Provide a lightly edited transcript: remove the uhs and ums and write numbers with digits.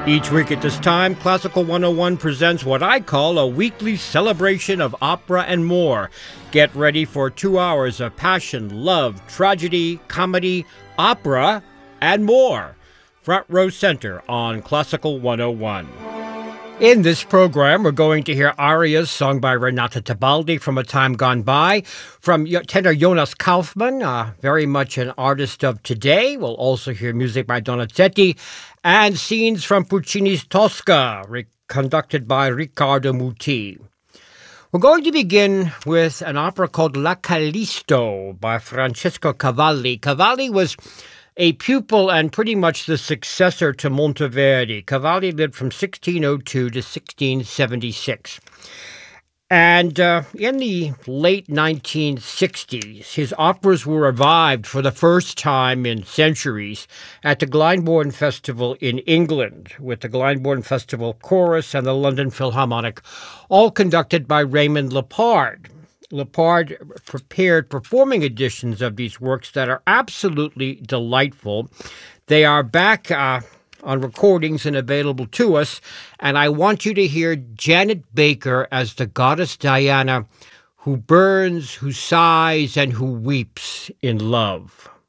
Each week at this time, Classical 101 presents what I call a weekly celebration of opera and more. Get ready for 2 hours of passion, love, tragedy, comedy, opera, and more. Front row center on Classical 101. In this program, we're going to hear arias sung by Renata Tebaldi from A Time Gone By, from tenor Jonas Kaufmann, very much an artist of today. We'll also hear music by Donizetti, and scenes from Puccini's Tosca, conducted by Riccardo Muti. We're going to begin with an opera called La Callisto by Francesco Cavalli. Cavalli was a pupil and pretty much the successor to Monteverdi. Cavalli lived from 1602 to 1676. And in the late 1960s, his operas were revived for the first time in centuries at the Glyndebourne Festival in England, with the Glyndebourne Festival Chorus and the London Philharmonic, all conducted by Raymond Lepard. Lepard prepared performing editions of these works that are absolutely delightful. They are back on recordings and available to us, and I want you to hear Janet Baker as the goddess Diana, who burns, who sighs, and who weeps in love.